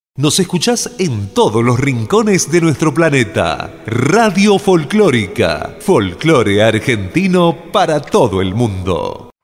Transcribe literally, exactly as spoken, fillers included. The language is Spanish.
Nos escuchás en todos los rincones de nuestro planeta. Radio Folclórica, folclore argentino para todo el mundo.